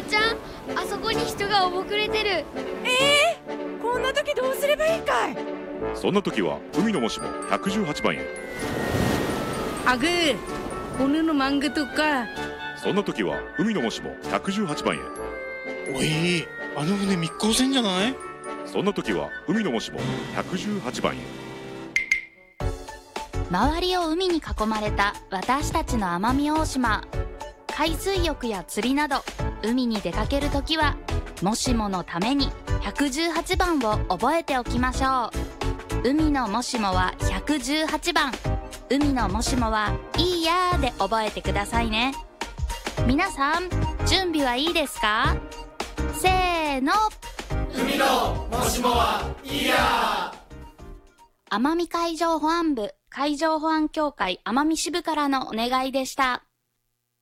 ちゃん、あそこに人がおぼくれてる。 こんな時どうすればいいかい。 そんな時は海のもしも118番へ。 아그 오늘은 망그토까. そんな時は海のもしも118番へ。 おい、あの船密航船じゃない？ そんな時は海のもしも118番へ。 周りを海に囲まれた私たちの奄美大島。海水浴や釣りなど海に出かけるときはもしものために118番を覚えておきましょう。海のもしもは118番。海のもしもはいいやーで覚えてくださいね。皆さん準備はいいですか？せーの。 海のもしもはいいやー。 奄美海上保安部海上保安協会奄美支部からのお願いでした。